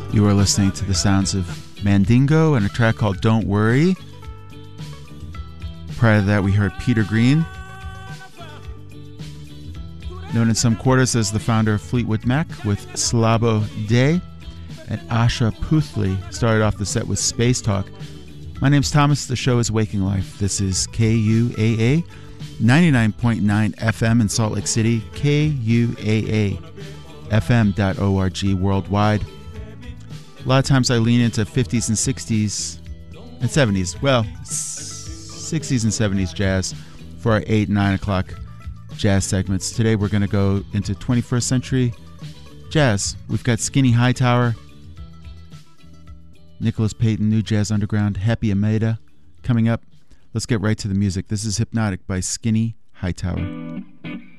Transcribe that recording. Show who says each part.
Speaker 1: You are listening to the sounds of Mandingo and a track called Don't Worry. Prior to that, we heard Peter Green, known in some quarters as the founder of Fleetwood Mac, with Slabo Day. And Asha Puthli started off the set with Space Talk. My name's Thomas. The show is Waking Life. This is KUAA 99.9 FM in Salt Lake City, KUAAFM.org worldwide. A lot of times I lean into 50s and 60s and 70s. Well, 60s and 70s jazz for our 8, 9 o'clock jazz segments. Today we're going to go into 21st century jazz. We've got Skinny Hightower, Nicholas Payton, New Jazz Underground, Happy Ameda coming up. Let's get right to the music. This is Hypnotic by Skinny Hightower.